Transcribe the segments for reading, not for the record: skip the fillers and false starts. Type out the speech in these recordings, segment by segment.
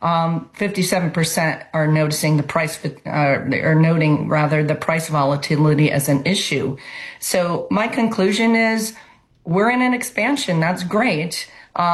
57% are noticing noting the price volatility as an issue. So my conclusion is we're in an expansion. That's great.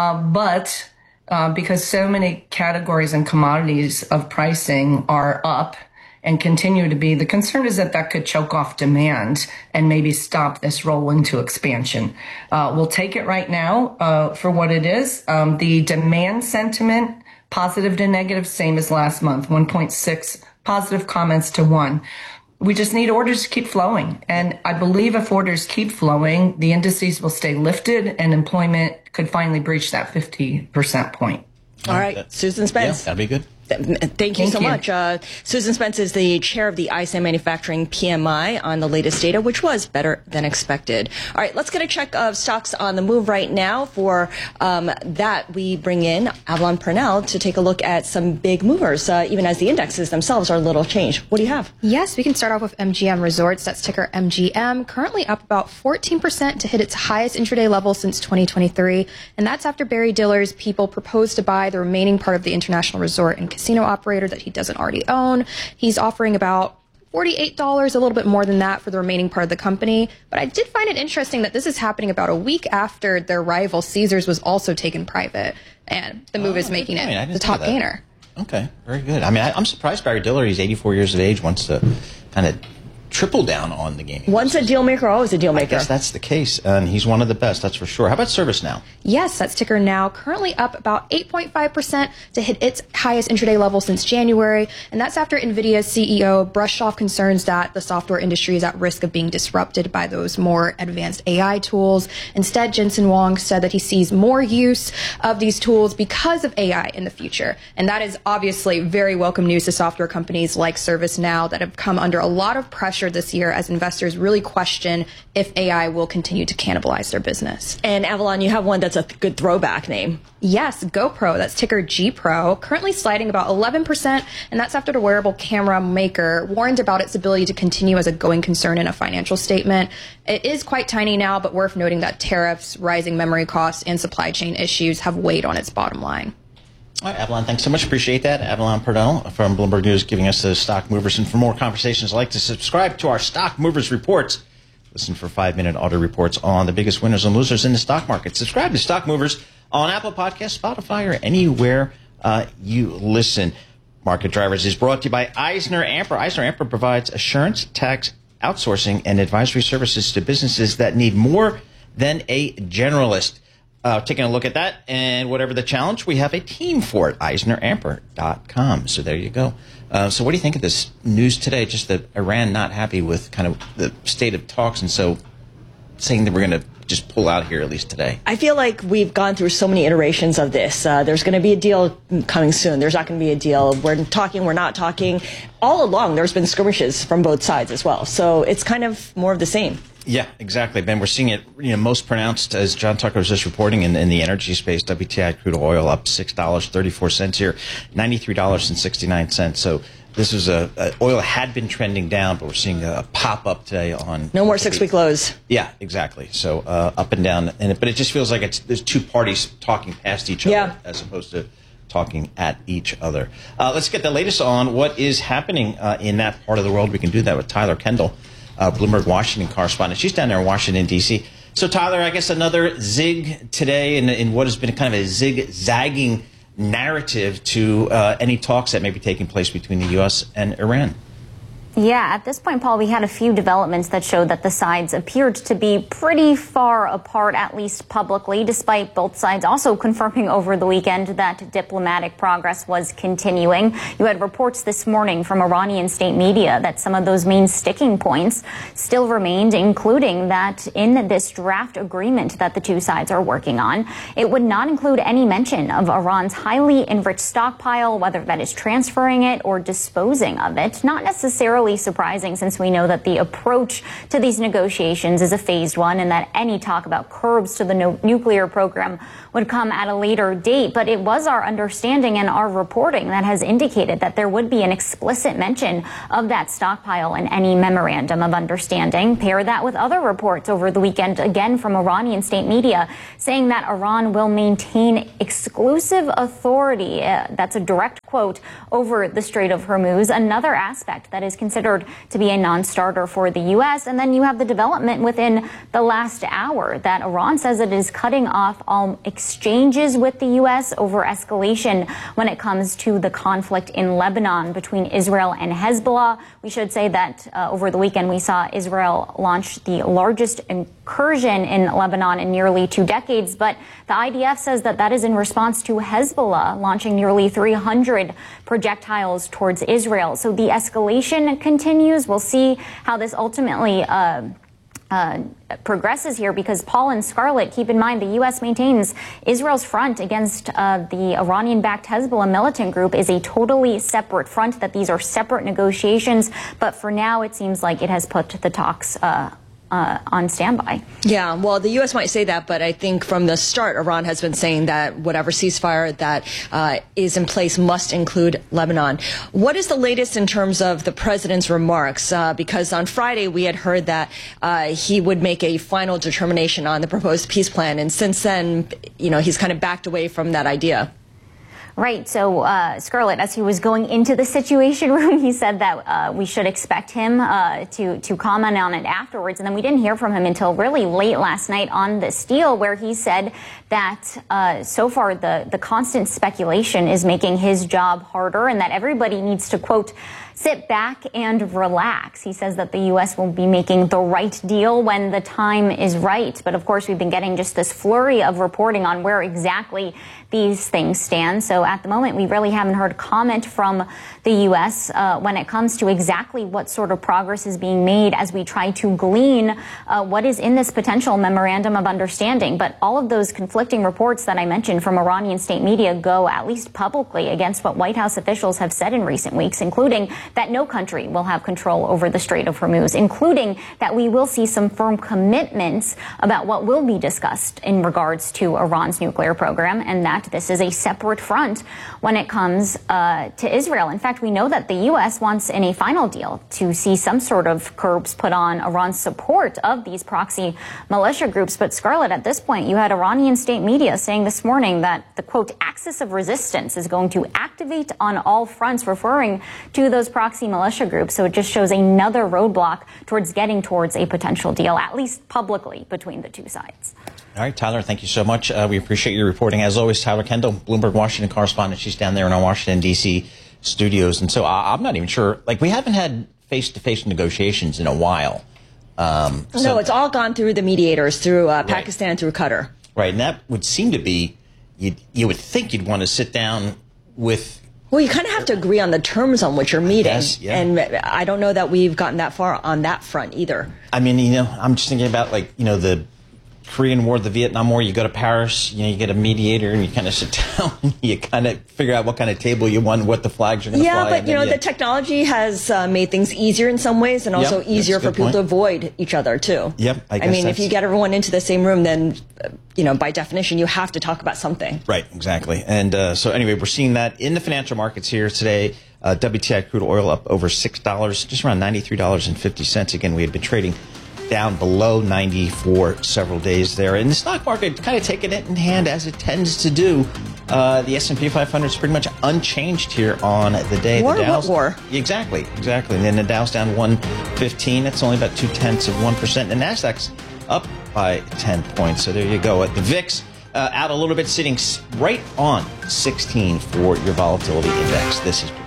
But because so many categories and commodities of pricing are up and continue to be, the concern is that could choke off demand and maybe stop this roll into expansion. We'll take it right now for what it is. The demand sentiment, positive to negative, same as last month, 1.6 positive comments to 1. We just need orders to keep flowing. And I believe if orders keep flowing, the indices will stay lifted and employment could finally breach that 50% point. All right, Susan Spence. Yeah, that'd be good. Thank you so much. Susan Spence is the chair of the ISM Manufacturing PMI on the latest data, which was better than expected. All right, let's get a check of stocks on the move right now. For that, we bring in Avalon Purnell to take a look at some big movers, even as the indexes themselves are a little changed. What do you have? Yes, we can start off with MGM Resorts. That's ticker MGM, currently up about 14% to hit its highest intraday level since 2023. And that's after Barry Diller's people proposed to buy the remaining part of the International Resort and Casino operator that he doesn't already own. He's offering about $48, a little bit more than that for the remaining part of the company. But I did find it interesting that this is happening about a week after their rival Caesars was also taken private. And the move is making it the top gainer. Okay, very good. I mean, I'm surprised Barry Diller, he's 84 years of age, wants to kind of triple down on the gaming. Once a deal maker, always a deal maker. I guess that's the case, and he's one of the best, that's for sure. How about ServiceNow? Yes, that's ticker now, currently up about 8.5% to hit its highest intraday level since January, and that's after NVIDIA's CEO brushed off concerns that the software industry is at risk of being disrupted by those more advanced AI tools. Instead, Jensen Huang said that he sees more use of these tools because of AI in the future, and that is obviously very welcome news to software companies like ServiceNow that have come under a lot of pressure this year as investors really question if AI will continue to cannibalize their business. And Avalon, you have one that's a good throwback name. Yes, GoPro, that's ticker GPro, currently sliding about 11%, and that's after the wearable camera maker warned about its ability to continue as a going concern in a financial statement. It is quite tiny now, but worth noting that tariffs, rising memory costs, and supply chain issues have weighed on its bottom line. All right, Avalon, thanks so much. Appreciate that. Avalon Purnell from Bloomberg News giving us the stock movers. And for more conversations, I'd like to subscribe to our Stock Movers Reports. Listen for 5-minute audio reports on the biggest winners and losers in the stock market. Subscribe to Stock Movers on Apple Podcasts, Spotify, or anywhere you listen. Market Drivers is brought to you by Eisner Amper. Eisner Amper provides assurance, tax, outsourcing, and advisory services to businesses that need more than a generalist. Taking a look at that, and whatever the challenge, we have a team for it, EisnerAmper.com. So there you go. So what do you think of this news today? Just that Iran not happy with kind of the state of talks, and so saying that we're going to just pull out here at least today. I feel like we've gone through so many iterations of this. There's going to be a deal coming soon. There's not going to be a deal. We're talking, we're not talking. All along, there's been skirmishes from both sides as well. So it's kind of more of the same. Yeah, exactly, Ben. We're seeing it most pronounced, as John Tucker was just reporting, in the energy space. WTI crude oil up $6.34 here, $93.69. So this was oil had been trending down, but we're seeing a pop up today on. No more 6-week lows. Yeah, exactly. So up and down, but it just feels like there's two parties talking past each other as opposed to talking at each other. Let's get the latest on what is happening in that part of the world. We can do that with Tyler Kendall, Bloomberg Washington correspondent. She's down there in Washington, D.C. So, Tyler, I guess another zig today in what has been kind of a zigzagging narrative to any talks that may be taking place between the U.S. and Iran. Yeah, at this point, Paul, we had a few developments that showed that the sides appeared to be pretty far apart, at least publicly, despite both sides also confirming over the weekend that diplomatic progress was continuing. You had reports this morning from Iranian state media that some of those main sticking points still remained, including that in this draft agreement that the two sides are working on, it would not include any mention of Iran's highly enriched stockpile, whether that is transferring it or disposing of it, not necessarily fairly surprising, since we know that the approach to these negotiations is a phased one and that any talk about curbs to the nuclear program would come at a later date. But it was our understanding and our reporting that has indicated that there would be an explicit mention of that stockpile in any memorandum of understanding. Pair that with other reports over the weekend, again from Iranian state media, saying that Iran will maintain exclusive authority, that's a direct quote, over the Strait of Hormuz, another aspect that is considered to be a non-starter for the U.S. And then you have the development within the last hour that Iran says it is cutting off all exchanges with the U.S. over escalation when it comes to the conflict in Lebanon between Israel and Hezbollah. We should say that over the weekend we saw Israel launch the largest incursion in Lebanon in nearly 2 decades, but the IDF says that that is in response to Hezbollah launching nearly 300 projectiles towards Israel. So the escalation continues. We'll see how this ultimately progresses here, because Paul and Scarlett, keep in mind the U.S. maintains Israel's front against the Iranian-backed Hezbollah militant group is a totally separate front, that these are separate negotiations. But for now, it seems like it has put the talks on standby. Yeah, well, the U.S. might say that, but I think from the start, Iran has been saying that whatever ceasefire that is in place must include Lebanon. What is the latest in terms of the president's remarks? Because on Friday, we had heard that he would make a final determination on the proposed peace plan. And since then, he's kind of backed away from that idea. Right. So, Scarlett, as he was going into the Situation Room, he said that we should expect him to comment on it afterwards. And then we didn't hear from him until really late last night on this deal, where he said that so far the constant speculation is making his job harder and that everybody needs to, quote, sit back and relax. He says that the U.S. will be making the right deal when the time is right. But of course, we've been getting just this flurry of reporting on where exactly these things stand. So at the moment, we really haven't heard comment from the U.S. When it comes to exactly what sort of progress is being made as we try to glean what is in this potential memorandum of understanding. But all of those conflicting reports that I mentioned from Iranian state media go, at least publicly, against what White House officials have said in recent weeks, including that no country will have control over the Strait of Hormuz, including that we will see some firm commitments about what will be discussed in regards to Iran's nuclear program, and that this is a separate front when it comes to Israel. In fact, we know that the U.S. wants in a final deal to see some sort of curbs put on Iran's support of these proxy militia groups. But Scarlett, at this point, you had Iranian state media saying this morning that the, quote, axis of resistance is going to activate on all fronts, referring to those proxy militia groups. So it just shows another roadblock towards getting towards a potential deal, at least publicly, between the two sides. All right, Tyler, thank you so much. We appreciate your reporting. As always, Tyler Kendall, Bloomberg Washington correspondent. She's down there in our Washington, D.C. studios. And so I'm not even sure, we haven't had face-to-face negotiations in a while. No, it's all gone through the mediators, through Pakistan, through Qatar. Right, and that would seem to be, you would think you'd want to sit down with... Well, you kind of have to agree on the terms on which you're meeting. Yes, yeah. And I don't know that we've gotten that far on that front either. I mean, I'm just thinking about, the Korean War, the Vietnam War. You go to Paris, you get a mediator, and you kind of sit down, and you kind of figure out what kind of table you want, what the flags are going to fly. Yeah, but the technology has made things easier in some ways, and also easier for people to avoid each other too. Yep, I mean, if you get everyone into the same room, then by definition, you have to talk about something. Right, exactly. And so anyway, we're seeing that in the financial markets here today. WTI crude oil up over $6, just around $93.50. Again, we had been trading down below 90 for several days there. And the stock market kind of taking it in hand, as it tends to do. The S&P 500 is pretty much unchanged here on the day. War? The Dow's, what war? Exactly. And then the Dow's down 115. That's only about 0.2%. The Nasdaq's up by 10 points. So there you go. The VIX out a little bit, sitting right on 16 for your volatility index. This is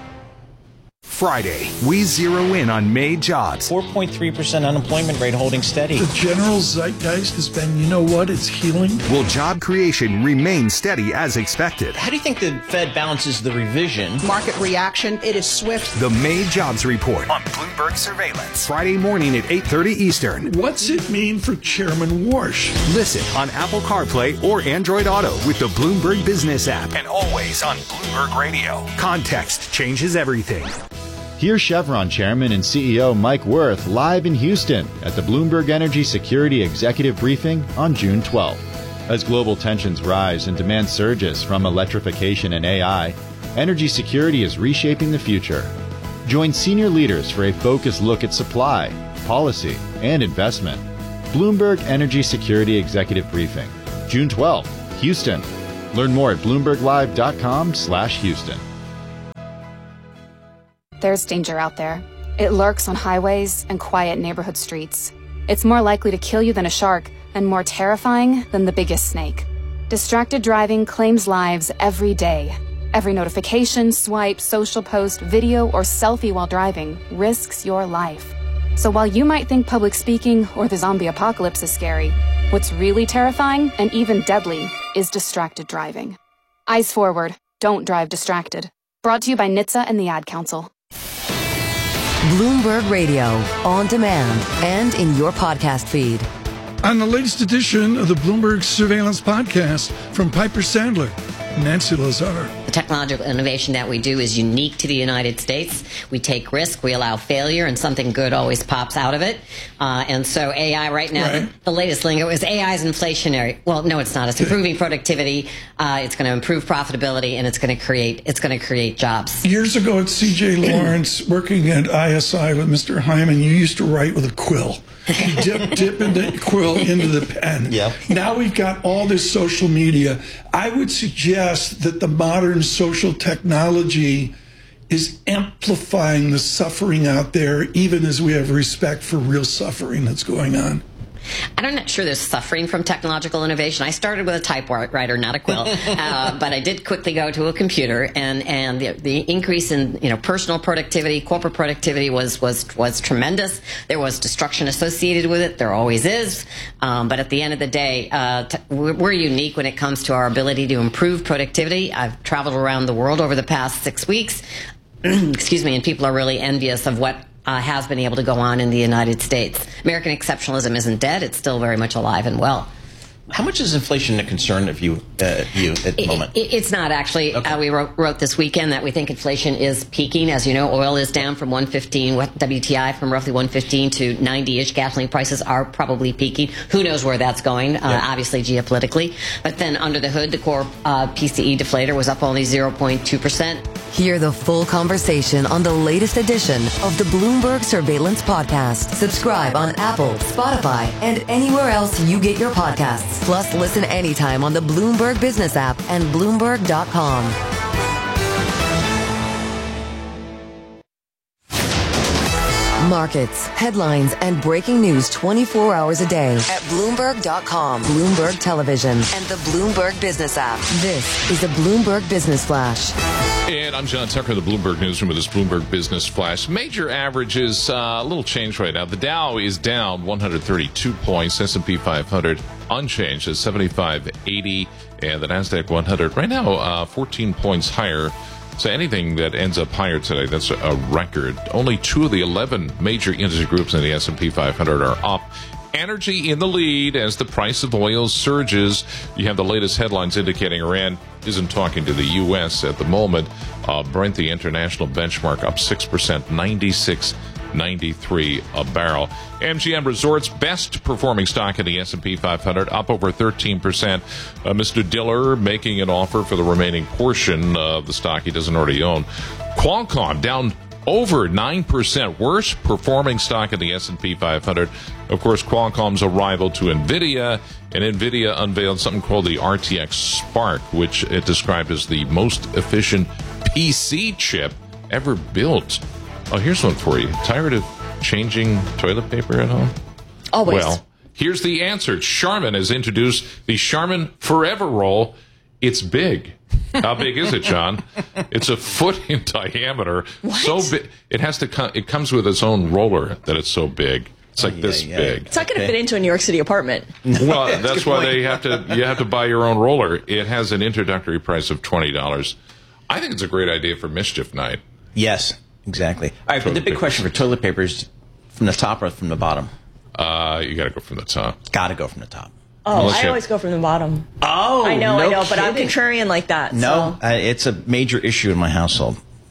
Friday, we zero in on May jobs. 4.3% unemployment rate holding steady. The general zeitgeist has been, it's healing. Will job creation remain steady as expected? How do you think the Fed balances the revision? Market reaction, it is swift. The May jobs report on Bloomberg Surveillance. Friday morning at 8:30 Eastern. What's it mean for Chairman Warsh? Listen on Apple CarPlay or Android Auto with the Bloomberg Business app. And always on Bloomberg Radio. Context changes everything. Hear Chevron Chairman and CEO Mike Wirth live in Houston at the Bloomberg Energy Security Executive Briefing on June 12th. As global tensions rise and demand surges from electrification and AI, energy security is reshaping the future. Join senior leaders for a focused look at supply, policy, and investment. Bloomberg Energy Security Executive Briefing, June 12th, Houston. Learn more at bloomberglive.com/Houston. There's danger out there. It lurks on highways and quiet neighborhood streets. It's more likely to kill you than a shark and more terrifying than the biggest snake. Distracted driving claims lives every day. Every notification, swipe, social post, video, or selfie while driving risks your life. So while you might think public speaking or the zombie apocalypse is scary, what's really terrifying and even deadly is distracted driving. Eyes forward. Don't drive distracted. Brought to you by NHTSA and the Ad Council. Bloomberg Radio, on demand and in your podcast feed. On the latest edition of the Bloomberg Surveillance Podcast from Piper Sandler, Nancy Lazar. The technological innovation that we do is unique to the United States. We take risk, we allow failure, and something good always pops out of it. And so AI right now, the latest lingo is AI is inflationary. Well, no, it's not. It's improving productivity. It's going to improve profitability, and it's going to create jobs. Years ago at C.J. Lawrence, working at ISI with Mr. Hyman, you used to write with a quill. Dip the quill into the pen. Yep. Now we've got all this social media. I would suggest that the modern social technology is amplifying the suffering out there, even as we have respect for real suffering that's going on. I'm not sure there's suffering from technological innovation. I started with a typewriter, not a quill, but I did quickly go to a computer, and the increase in personal productivity, corporate productivity was tremendous. There was destruction associated with it. There always is, but at the end of the day, we're unique when it comes to our ability to improve productivity. I've traveled around the world over the past 6 weeks, excuse me, and people are really envious of what has been able to go on in the United States. American exceptionalism isn't dead. It's still very much alive and well. How much is inflation a concern of you at the moment? It's not, actually. Okay. We wrote this weekend that we think inflation is peaking. As you know, oil is down from 115, WTI from roughly 115 to 90-ish. Gasoline prices are probably peaking. Who knows where that's going, obviously geopolitically. But then under the hood, the core PCE deflator was up only 0.2%. Hear the full conversation on the latest edition of the Bloomberg Surveillance Podcast. Subscribe on Apple, Spotify, and anywhere else you get your podcasts. Plus, listen anytime on the Bloomberg Business app and Bloomberg.com. Markets, headlines, and breaking news 24 hours a day at Bloomberg.com, Bloomberg Television, and the Bloomberg Business app. This is the Bloomberg Business Flash. And I'm John Tucker, the Bloomberg Newsroom with this Bloomberg Business Flash. Major averages, a little change right now. The Dow is down 132 points. S&P 500 unchanged at 75.80. And the NASDAQ 100 right now 14 points higher. So anything that ends up higher today, that's a record. Only 2 of the 11 major industry groups in the S&P 500 are up. Energy in the lead as the price of oil surges. You have the latest headlines indicating Iran isn't talking to the U.S. at the moment. Brent, the international benchmark, up 6%, 96.93 a barrel. MGM Resorts, best performing stock in the S&P 500, up over 13%. Mr. Diller making an offer for the remaining portion of the stock he doesn't already own. Qualcomm down over 9%, worst performing stock in the S&P 500. Of course, Qualcomm's a rival to NVIDIA, and NVIDIA unveiled something called the RTX Spark, which it described as the most efficient PC chip ever built. Oh, here's one for you. Tired of changing toilet paper at home? Always. Well, here's the answer. Charmin has introduced the Charmin Forever Roll. It's big. How big is it, John? It's a foot in diameter. What? So big. It comes with its own roller that it's so big. It's like this big. It's not going to fit into a New York City apartment. Well, that's why you have to buy your own roller. It has an introductory price of $20. I think it's a great idea for Mischief Night. Yes, exactly. All right, but the big question for toilet paper is from the top or from the bottom? You got to go from the top. Got to go from the top. Oh, I always go from the bottom. Oh, I know, no but I'm kidding. contrarian like that. No, it's a major issue in my household.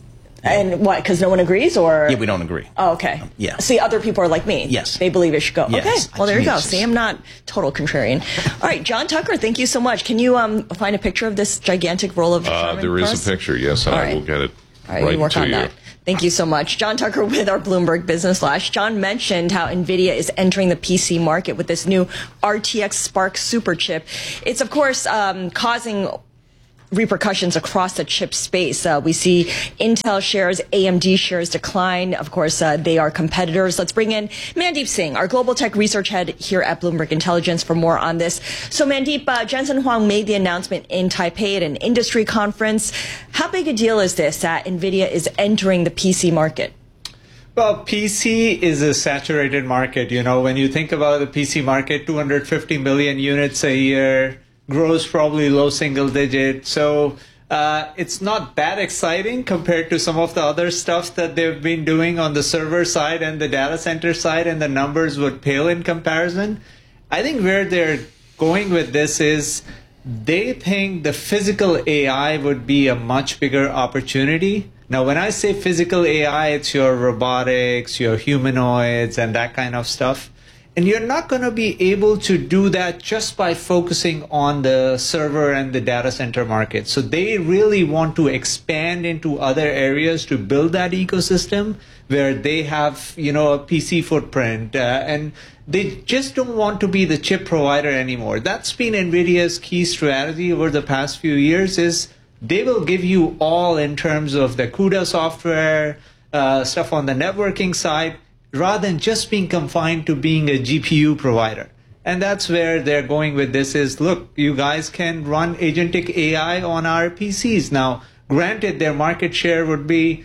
And what, because no one agrees, or? Yeah, we don't agree. Oh, okay. Yeah. See, other people are like me. Yes. They believe it should go. Yes. Okay, well, there you go. See, I'm not total contrarian. All right, John Tucker, thank you so much. Can you find a picture of this gigantic roll of Sherman There is first? a picture, yes, and I will get it you work to on you. that. Thank you so much. John Tucker with our Bloomberg Business Flash. John mentioned how NVIDIA is entering the PC market with this new RTX Spark super chip. It's, of course, causing repercussions across the chip space. We see Intel shares, AMD shares decline. Of course, they are competitors. Let's bring in Mandeep Singh, our global tech research head here at Bloomberg Intelligence, for more on this. So, Mandeep, Jensen Huang made the announcement in Taipei at an industry conference. How big a deal is this that NVIDIA is entering the PC market? Well, PC is a saturated market. You know, when you think about the PC market, 250 million units a year, grows probably low single digit. So it's not that exciting compared to some of the other stuff that they've been doing on the server side and the data center side, and the numbers would pale in comparison. I think where they're going with this is they think the physical AI would be a much bigger opportunity. Now, when I say physical AI, it's your robotics, your humanoids, and that kind of stuff. And you're not going to be able to do that just by focusing on the server and the data center market. So they really want to expand into other areas to build that ecosystem where they have, you know, a PC footprint. And they just don't want to be the chip provider anymore. That's been NVIDIA's key strategy over the past few years, is they will give you all in terms of the CUDA software, stuff on the networking side, rather than just being confined to being a GPU provider. And that's where they're going with this is, look, you guys can run agentic AI on our PCs. Now, granted, their market share would be,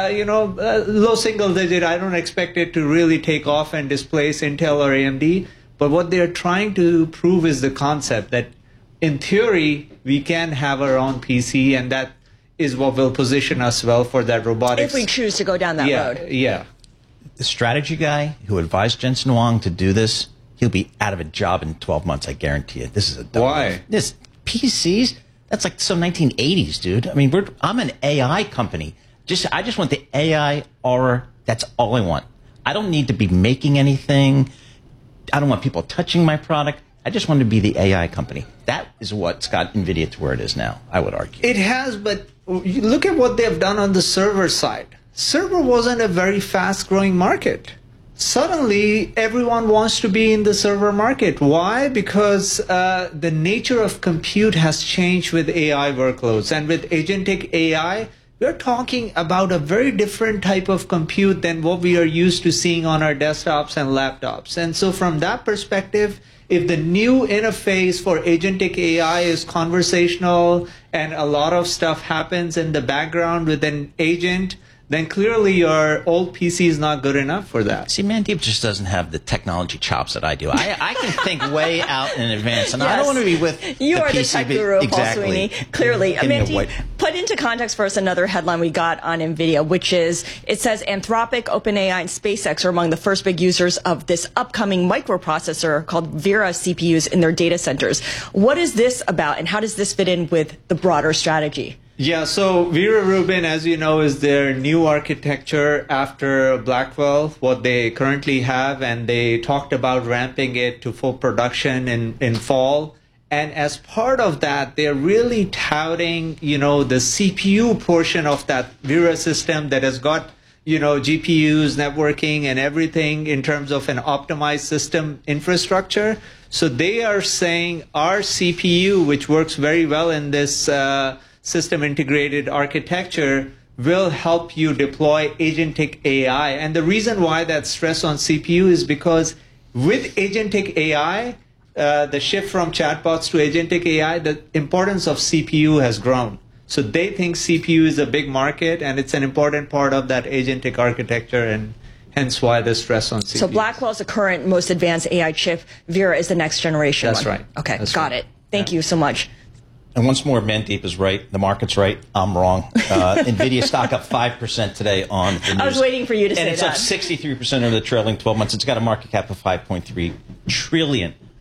low single digit. I don't expect it to really take off and displace Intel or AMD. But what they're trying to prove is the concept that, in theory, we can have our own PC, and that is what will position us well for that robotics. If we choose to go down that road. Yeah. The strategy guy who advised Jensen Huang to do this, he'll be out of a job in 12 months, I guarantee it. This is a dumb move. This PCs, that's like some 1980s, dude. I mean, I'm an AI company. I just want the AI aura. That's all I want. I don't need to be making anything. I don't want people touching my product. I just want to be the AI company. That is what's got NVIDIA to where it is now, I would argue. It has, but look at what they've done on the server side. Server wasn't a very fast-growing market. Suddenly, everyone wants to be in the server market. Why? Because the nature of compute has changed with AI workloads. And with agentic AI, we're talking about a very different type of compute than what we are used to seeing on our desktops and laptops. And so from that perspective, if the new interface for agentic AI is conversational and a lot of stuff happens in the background with an agent, then clearly your old PC is not good enough for that. See, Mandeep just doesn't have the technology chops that I do. I can think way out in advance, and I don't want to be with you the are PC, the tech guru, exactly. Paul Sweeney. Clearly. Mandeep, put into context for us another headline we got on NVIDIA, which is, it says Anthropic, OpenAI, and SpaceX are among the first big users of this upcoming microprocessor called Vera CPUs in their data centers. What is this about, and how does this fit in with the broader strategy? Yeah, so Vera Rubin, as you know, is their new architecture after Blackwell, what they currently have, and they talked about ramping it to full production in fall. And as part of that, they're really touting, the CPU portion of that Vera system that has got, GPUs, networking, and everything in terms of an optimized system infrastructure. So they are saying our CPU, which works very well in this system integrated architecture, will help you deploy agentic AI. And the reason why that stress on CPU is because with agentic AI, the shift from chatbots to agentic AI, the importance of CPU has grown. So they think CPU is a big market, and it's an important part of that agentic architecture, and hence why the stress on CPU. So Blackwell is the current most advanced AI chip. Vera is the next generation That's one. right. Okay, That's got right. it. Thank you so much. And once more, Mandeep is right. The market's right. I'm wrong. NVIDIA stock up 5% today on the news. I was waiting for you to say that. And it's up 63% over the trailing 12 months. It's got a market cap of $5.3 trillion.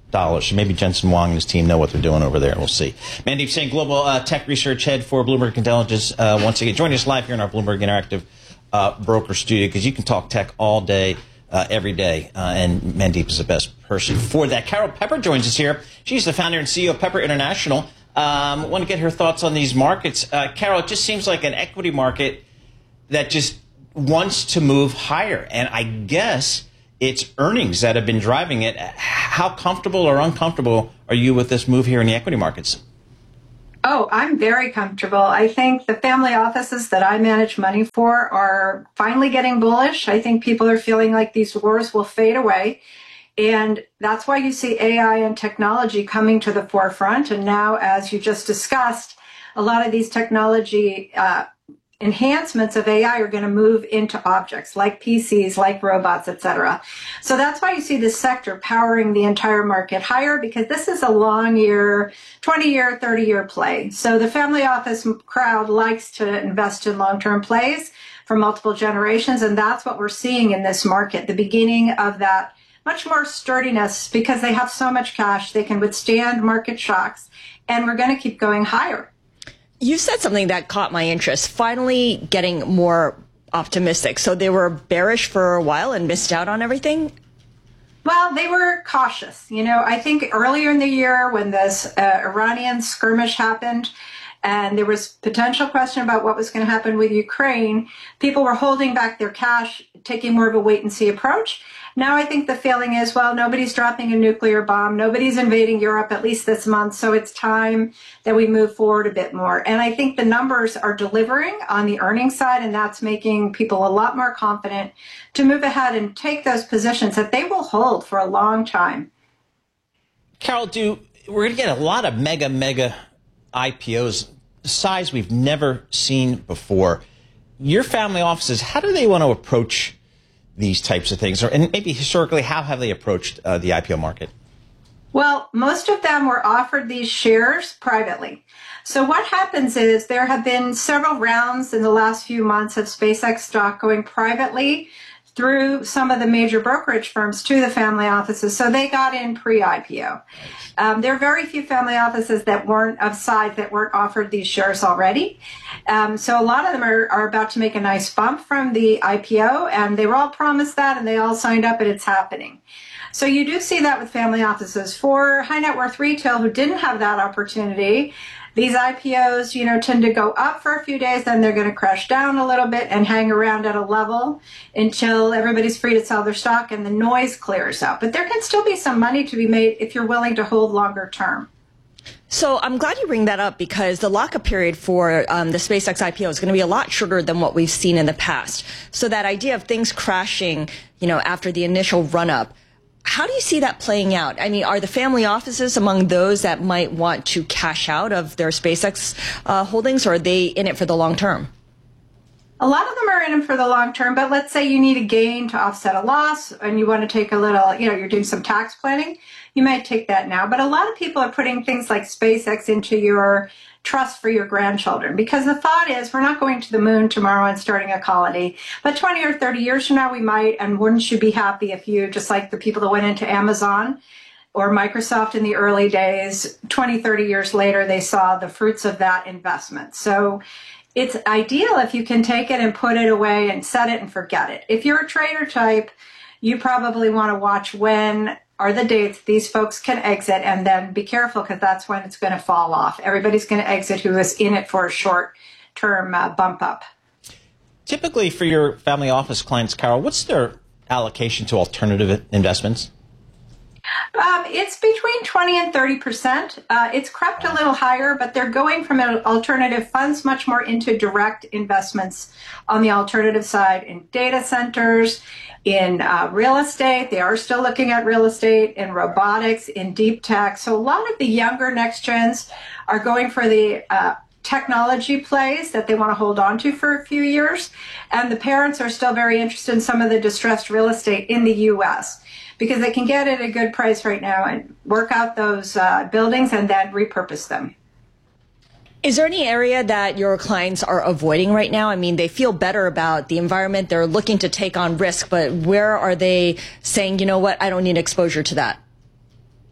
Maybe Jensen Huang and his team know what they're doing over there. We'll see. Mandeep Singh, Global Tech Research Head for Bloomberg Intelligence, once again joining us live here in our Bloomberg Interactive broker studio, because you can talk tech all day, every day, and Mandeep is the best person for that. Carol Pepper joins us here. She's the founder and CEO of Pepper International. Want to get her thoughts on these markets. Carol, it just seems like an equity market that just wants to move higher, and I guess it's earnings that have been driving it. How comfortable or uncomfortable are you with this move here in the equity markets? Oh, I'm very comfortable. I think the family offices that I manage money for are finally getting bullish. I think people are feeling like these wars will fade away. And that's why you see AI and technology coming to the forefront. And now, as you just discussed, a lot of these technology enhancements of AI are going to move into objects like PCs, like robots, etc. So that's why you see this sector powering the entire market higher, because this is a long year, 20-year, 30-year play. So the family office crowd likes to invest in long-term plays for multiple generations, and that's what we're seeing in this market, the beginning of that much more sturdiness, because they have so much cash, they can withstand market shocks, and we're going to keep going higher. You said something that caught my interest, finally getting more optimistic. So they were bearish for a while and missed out on everything? Well, they were cautious. You know, I think earlier in the year when this Iranian skirmish happened and there was potential question about what was going to happen with Ukraine, people were holding back their cash, taking more of a wait-and-see approach. Now I think the feeling is, well, nobody's dropping a nuclear bomb. Nobody's invading Europe, at least this month. So it's time that we move forward a bit more. And I think the numbers are delivering on the earnings side, and that's making people a lot more confident to move ahead and take those positions that they will hold for a long time. Carol, we're going to get a lot of mega IPOs, the size we've never seen before. Your family offices, how do they want to approach these types of things? And maybe historically, how have they approached the IPO market? Well, most of them were offered these shares privately. So what happens is there have been several rounds in the last few months of SpaceX stock going privately through some of the major brokerage firms to the family offices. So they got in pre-IPO. There are very few family offices that weren't of size that weren't offered these shares already. So a lot of them are about to make a nice bump from the IPO, and they were all promised that, and they all signed up, and it's happening. So you do see that with family offices. For high net worth retail who didn't have that opportunity, these IPOs, tend to go up for a few days, then they're going to crash down a little bit and hang around at a level until everybody's free to sell their stock and the noise clears out. But there can still be some money to be made if you're willing to hold longer term. So I'm glad you bring that up, because the lockup period for the SpaceX IPO is going to be a lot shorter than what we've seen in the past. So that idea of things crashing, after the initial run-up, how do you see that playing out? I mean, are the family offices among those that might want to cash out of their SpaceX holdings, or are they in it for the long term? A lot of them are in it for the long term, but let's say you need a gain to offset a loss and you want to take a little, you're doing some tax planning, you might take that now. But a lot of people are putting things like SpaceX into your trust for your grandchildren, because the thought is we're not going to the moon tomorrow and starting a colony, but 20 or 30 years from now we might. And wouldn't you be happy if you, just like the people that went into Amazon or Microsoft in the early days, 20, 30 years later, they saw the fruits of that investment. So it's ideal if you can take it and put it away and set it and forget it. If you're a trader type, you probably want to watch when are the dates these folks can exit, and then be careful, because that's when it's going to fall off. Everybody's going to exit who is in it for a short-term bump up. Typically for your family office clients, Carol, what's their allocation to alternative investments? It's between 20 and 30%. It's crept a little higher, but they're going from alternative funds much more into direct investments on the alternative side in data centers, in real estate. They are still looking at real estate, in robotics, in deep tech. So a lot of the younger next gens are going for the technology plays that they want to hold on to for a few years. And the parents are still very interested in some of the distressed real estate in the U.S. because they can get it at a good price right now and work out those buildings and then repurpose them. Is there any area that your clients are avoiding right now? I mean, they feel better about the environment. They're looking to take on risk, but where are they saying, you know what, I don't need exposure to that?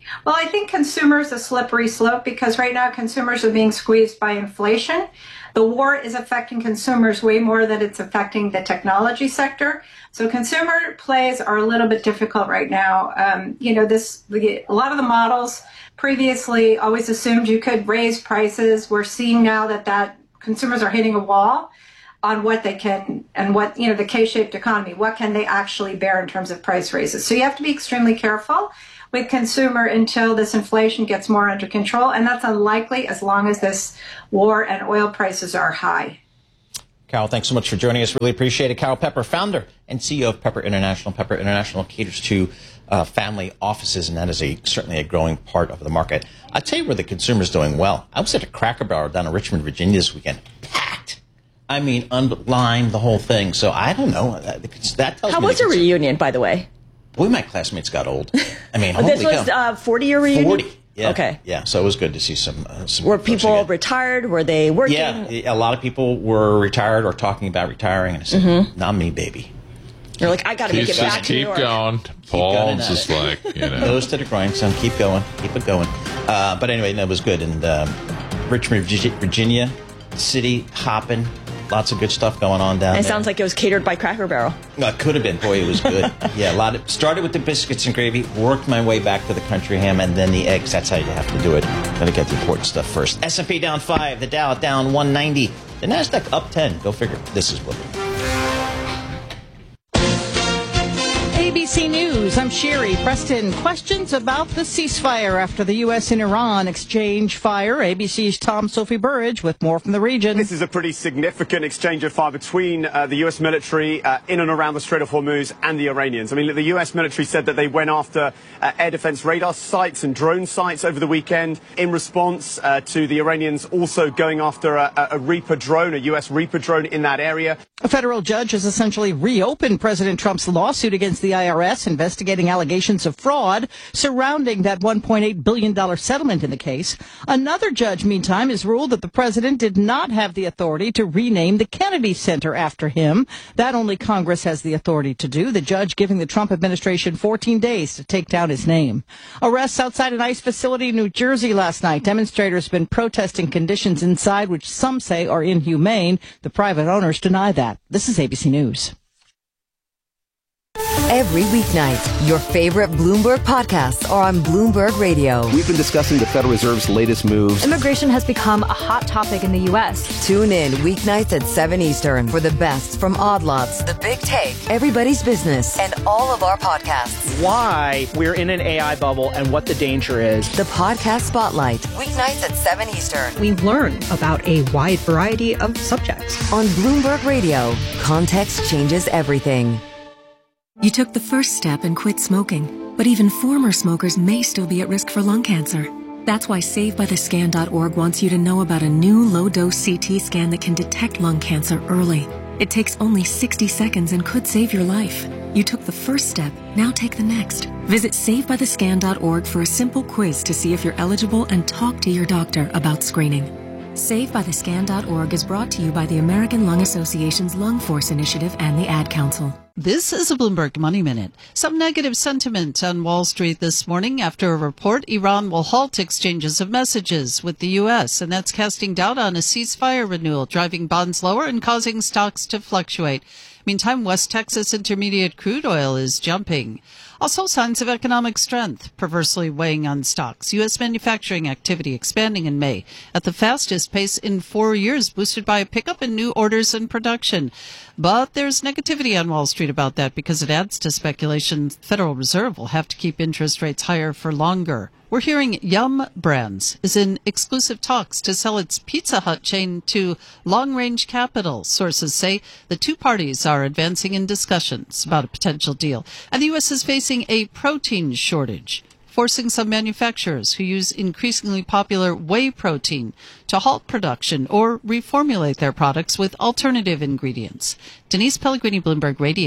Well, I think consumers a slippery slope because right now consumers are being squeezed by inflation. The war is affecting consumers way more than it's affecting the technology sector. So consumer plays are a little bit difficult right now. A lot of the models previously always assumed you could raise prices. We're seeing now that consumers are hitting a wall on what they can and what, the K-shaped economy, what can they actually bear in terms of price raises. So you have to be extremely careful with consumer until this inflation gets more under control. And that's unlikely as long as this war and oil prices are high. Carol, thanks so much for joining us. Really appreciate it. Carol Pepper, founder and CEO of Pepper International. Pepper International caters to family offices, and that is certainly a growing part of the market. I'll tell you where the consumer's doing well. I was at a Cracker Barrel down in Richmond, Virginia this weekend. Packed. I mean, underlined the whole thing. So I don't know. That tells How me was the reunion, by the way? Boy, my classmates got old. I mean, this was 40-year reunion? 40. Yeah. Okay. Yeah, so it was good to see some were people retired? Were they working? Yeah, a lot of people were retired or talking about retiring, and I said, not me, baby. You're like, I got to make it back to New York. Keep going. Paul's just like, Nose to the grindstone, keep going, keep it going. But anyway, that was good. And Richmond, Virginia, city hopping. Lots of good stuff going on down there. It sounds like it was catered by Cracker Barrel. It could have been. Boy, it was good. Yeah, started with the biscuits and gravy, worked my way back to the country ham, and then the eggs. That's how you have to do it. Got to get the important stuff first. S&P down 5, the Dow down 190, the Nasdaq up 10. Go figure. This is Bloomberg. ABC News, I'm Sherry Preston. Questions about the ceasefire after the U.S. and Iran exchange fire. ABC's Tom Sophie Burridge with more from the region. This is a pretty significant exchange of fire between the U.S. military in and around the Strait of Hormuz and the Iranians. I mean, the U.S. military said that they went after air defense radar sites and drone sites over the weekend in response to the Iranians also going after a Reaper drone, a U.S. Reaper drone in that area. A federal judge has essentially reopened President Trump's lawsuit against the IRS, investigating allegations of fraud surrounding that $1.8 billion settlement in the case. Another judge, meantime, has ruled that the president did not have the authority to rename the Kennedy Center after him. That only Congress has the authority to do. The judge giving the Trump administration 14 days to take down his name. Arrests outside an ICE facility in New Jersey last night. Demonstrators have been protesting conditions inside, which some say are inhumane. The private owners deny that. This is ABC News. Every weeknight, your favorite Bloomberg podcasts are on Bloomberg Radio. We've been discussing the Federal Reserve's latest moves. Immigration has become a hot topic in the U.S. Tune in weeknights at 7 Eastern for the best from Odd Lots, The Big Take, Everybody's Business, and all of our podcasts. Why we're in an AI bubble and what the danger is. The Podcast Spotlight, weeknights at 7 Eastern. We learn about a wide variety of subjects. On Bloomberg Radio, context changes everything. You took the first step and quit smoking, but even former smokers may still be at risk for lung cancer. That's why SaveByTheScan.org wants you to know about a new low-dose CT scan that can detect lung cancer early. It takes only 60 seconds and could save your life. You took the first step, now take the next. Visit SaveByTheScan.org for a simple quiz to see if you're eligible and talk to your doctor about screening. SaveByTheScan.org is brought to you by the American Lung Association's Lung Force Initiative and the Ad Council. This is a Bloomberg Money Minute. Some negative sentiment on Wall Street this morning after a report Iran will halt exchanges of messages with the U.S., and that's casting doubt on a ceasefire renewal, driving bonds lower and causing stocks to fluctuate. Meantime, West Texas Intermediate crude oil is jumping. Also, signs of economic strength perversely weighing on stocks. U.S. manufacturing activity expanding in May at the fastest pace in 4 years, boosted by a pickup in new orders and production. But there's negativity on Wall Street about that because it adds to speculation the Federal Reserve will have to keep interest rates higher for longer. We're hearing Yum! Brands is in exclusive talks to sell its Pizza Hut chain to Long Range Capital. Sources say the two parties are advancing in discussions about a potential deal. And the U.S. is facing a protein shortage, forcing some manufacturers who use increasingly popular whey protein to halt production or reformulate their products with alternative ingredients. Denise Pellegrini, Bloomberg Radio.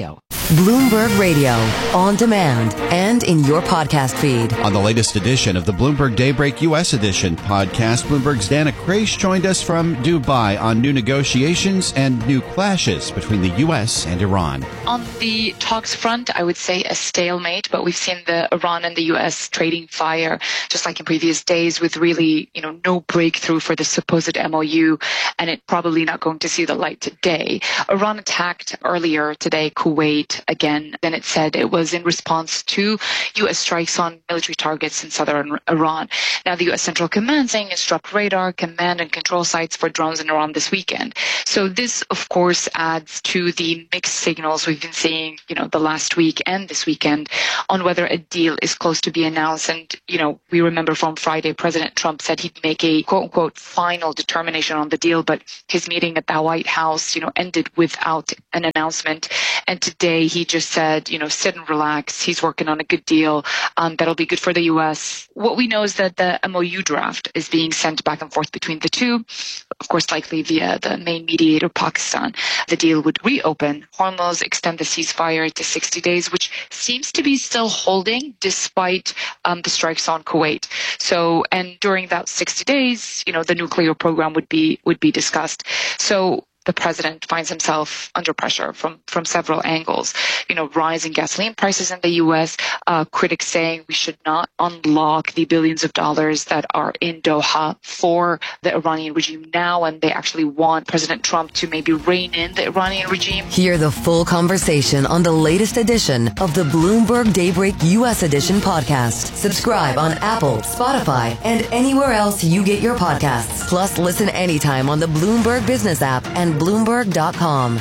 Bloomberg Radio, on demand and in your podcast feed. On the latest edition of the Bloomberg Daybreak U.S. Edition podcast, Bloomberg's Dana Kraish joined us from Dubai on new negotiations and new clashes between the U.S. and Iran. On the talks front, I would say a stalemate, but we've seen the Iran and the U.S. trading fire, just like in previous days, with really, no breakthrough for the supposed MOU, and it probably not going to see the light today. Iran attacked earlier today Kuwait again. Then it said it was in response to U.S. strikes on military targets in southern Iran. Now, the U.S. Central Command saying it struck radar, command and control sites for drones in Iran this weekend. So this, of course, adds to the mixed signals we've been seeing, the last week and this weekend on whether a deal is close to be announced. And, we remember from Friday, President Trump said he'd make a quote unquote final determination on the deal, but his meeting at the White House, ended without an announcement. And today he just said, sit and relax. He's working on a good deal that'll be good for the U.S. What we know is that the MOU draft is being sent back and forth between the two, of course, likely via the main mediator, Pakistan. The deal would reopen Hormuz, extend the ceasefire to 60 days, which seems to be still holding despite the strikes on Kuwait. So, and during that 60 days, the nuclear program would be discussed. So the president finds himself under pressure from several angles. Rising gasoline prices in the U.S., critics saying we should not unlock the billions of dollars that are in Doha for the Iranian regime now, and they actually want President Trump to maybe rein in the Iranian regime. Hear the full conversation on the latest edition of the Bloomberg Daybreak U.S. Edition podcast. Subscribe on Apple, Spotify, and anywhere else you get your podcasts. Plus, listen anytime on the Bloomberg Business app and Bloomberg.com.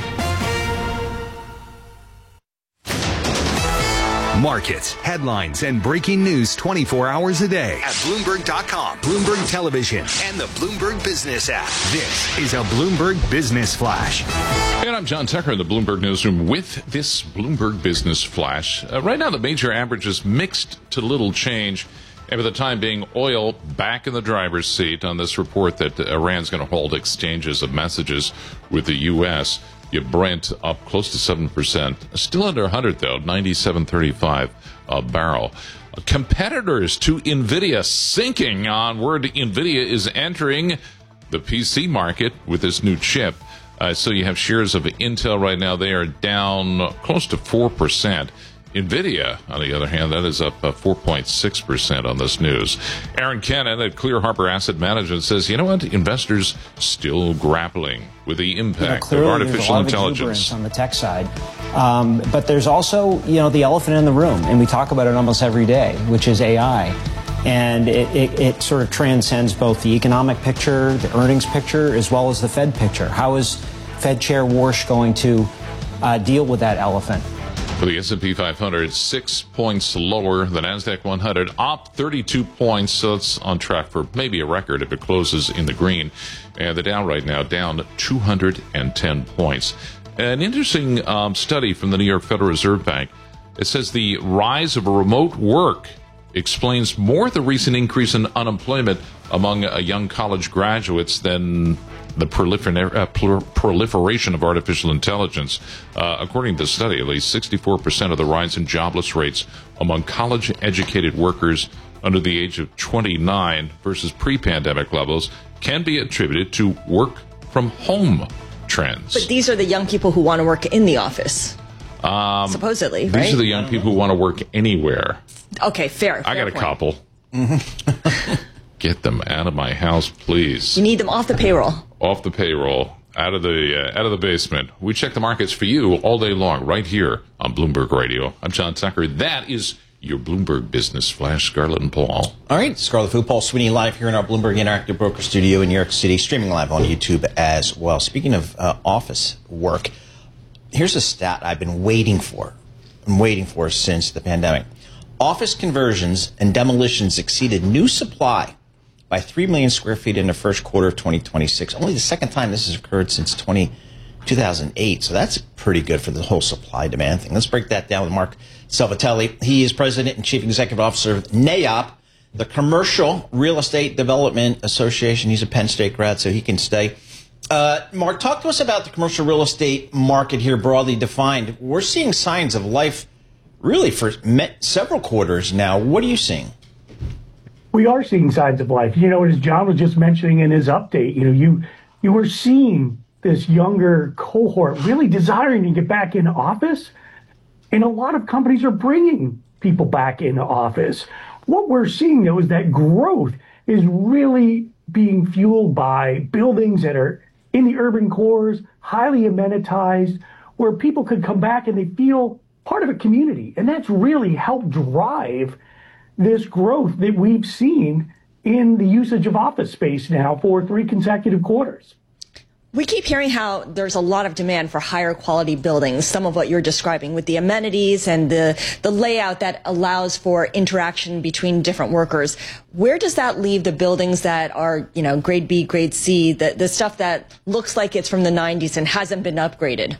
Markets, headlines, and breaking news 24 hours a day at Bloomberg.com, Bloomberg Television, and the Bloomberg Business app. This is a Bloomberg Business Flash. And I'm John Tucker in the Bloomberg Newsroom with this Bloomberg Business Flash. Right now, the major averages mixed to little change. And for the time being, oil back in the driver's seat on this report that Iran's going to hold exchanges of messages with the U.S. You Brent up close to 7%. Still under 100, though, 97.35 a barrel. Competitors to NVIDIA sinking on word NVIDIA is entering the PC market with this new chip. So you have shares of Intel right now. They are down close to 4%. NVIDIA, on the other hand, that is up 4.6% on this news. Aaron Cannon at Clear Harbor Asset Management says, investors still grappling with the impact of artificial intelligence on the tech side. But there's also, the elephant in the room, and we talk about it almost every day, which is AI. And it sort of transcends both the economic picture, the earnings picture, as well as the Fed picture. How is Fed Chair Warsh going to deal with that elephant? For the S&P 500, 6 points lower. The NASDAQ 100 up 32 points, so it's on track for maybe a record if it closes in the green. And the Dow right now down 210 points. An interesting study from the New York Federal Reserve Bank. It says the rise of remote work explains more the recent increase in unemployment among young college graduates than the proliferation of artificial intelligence. According to the study, at least 64% of the rise in jobless rates among college-educated workers under the age of 29 versus pre-pandemic levels can be attributed to work-from-home trends. But these are the young people who want to work in the office, supposedly, right? These are the young people who want to work anywhere. Okay, fair I got a point. couple. Get them out of my house, please. You need them off the payroll. Off the payroll, out of the basement. We check the markets for you all day long, right here on Bloomberg Radio. I'm John Tucker. That is your Bloomberg Business Flash. Scarlett and Paul. All right, Scarlett Fu, Paul Sweeney live here in our Bloomberg Interactive Broker Studio in New York City, streaming live on YouTube as well. Speaking of office work, here's a stat I've been waiting for. Since the pandemic. Office conversions and demolitions exceeded new supply by 3 million square feet in the first quarter of 2026. Only the second time this has occurred since 2008. So that's pretty good for the whole supply-demand thing. Let's break that down with Mark Salvatelli. He is president and chief executive officer of NAIOP, the Commercial Real Estate Development Association. He's a Penn State grad, so he can stay Mark, talk to us about the commercial real estate market here, broadly defined. We're seeing signs of life really for several quarters now. What are you seeing? We are seeing signs of life. As John was just mentioning in his update, you were seeing this younger cohort really desiring to get back into office. And a lot of companies are bringing people back into office. What we're seeing, though, is that growth is really being fueled by buildings that are in the urban cores, highly amenitized, where people could come back and they feel part of a community. And that's really helped drive this growth that we've seen in the usage of office space now for 3 consecutive quarters. We keep hearing how there's a lot of demand for higher quality buildings, some of what you're describing with the amenities and the layout that allows for interaction between different workers. Where does that leave the buildings that are, grade B, grade C, the stuff that looks like it's from the 90s and hasn't been upgraded?